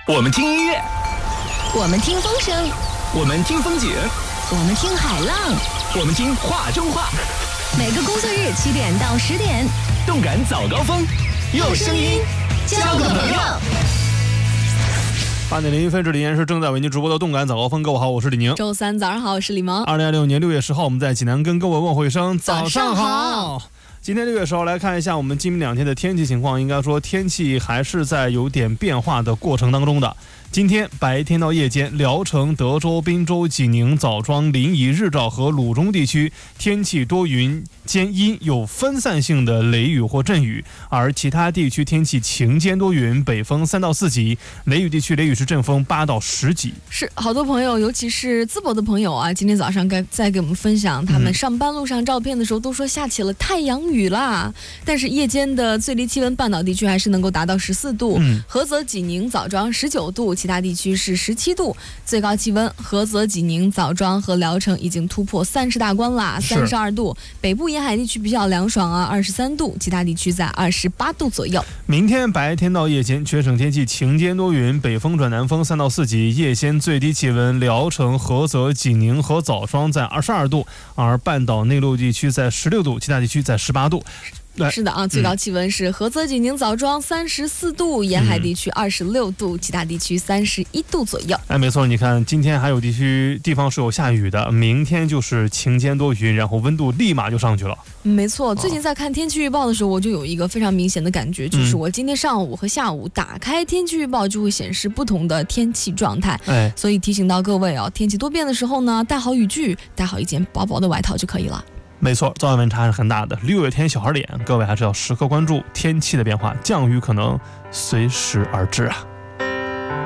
我们听音乐， 我们听风声， 我们听风景， 我们听海浪， 我们听话中话。 每个工作日7点到10点， 动感早高峰，用声音交个朋友。 8点01分，这里依然是正在为您直播的动感早高峰。各位好，我是李宁。 周三早上好，我是李萌。 2026年6月10号，我们在济南跟各位问候一声早上好。 今天6月10号来看一下我们今明2天的天气情况。应该说天气还是在有点变化的过程当中的。今天白天到夜间，聊城、德州、滨州、济宁、枣庄、临沂、日照和鲁中地区天气多云兼阴，有分散性的雷雨或阵雨，而其他地区天气晴间多云，北风3到4级，雷雨地区雷雨是阵风8到10级。 是好多朋友，尤其是淄博的朋友啊，今天早上在给我们分享他们上班路上照片的时候，都说下起了太阳雨啦。但是夜间的最低气温，半岛地区还是能够达到14度，菏泽、济宁、枣庄19度，其他地区是17度。最高气温，菏泽、济宁、枣庄和聊城已经突破30大关啦，32度。北部沿海地区比较凉爽啊，23度，其他地区在28度左右。 明天白天到夜间，全省天气晴间多云，北风转南风3到4级，夜间最低气温，聊城、菏泽、济宁和枣庄在22度，而半岛内陆地区在16度，其他地区在18度。 是的啊，最高气温是菏泽、济宁、枣庄34度，沿海地区26度，其他地区31度左右。 没错，你看今天还有地方是有下雨的，明天就是晴间多云，然后温度立马就上去了。 没错，最近在看天气预报的时候，我就有一个非常明显的感觉，就是我今天上午和下午打开天气预报就会显示不同的天气状态。所以提醒到各位啊，天气多变的时候呢，带好雨具，带好一件薄薄的外套就可以了。 没错，早晚温差是很大的。6月天小孩脸，各位还是要时刻关注天气的变化，降雨可能随时而至啊。